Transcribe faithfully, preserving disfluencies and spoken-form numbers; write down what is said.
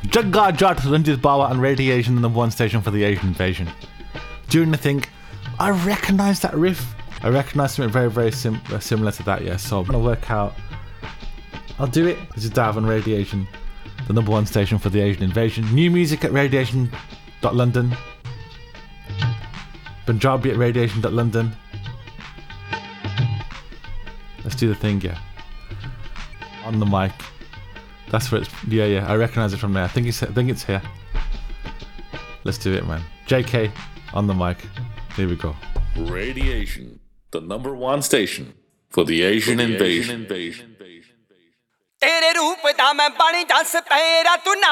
Jagga Jat Ranjit Bawa and Radiation, the number one station for the Asian invasion. During the thing, I recognise that riff. I recognise something very, very sim- similar to that, yeah. So I'm going to work out. I'll do it. This is Dav and Radiation, the number one station for the Asian invasion. New music at radiation dot london. Punjabi at radiation dot london. Let's do the thing, yeah. On the mic. That's where it's. Yeah, yeah. I recognise it from there. I think it's. I think it's here. Let's do it, man. J K on the mic. Here we go. Radiation, the number one station for the Asian invasion. तेरे रूप दा मैं बन जस para तू ना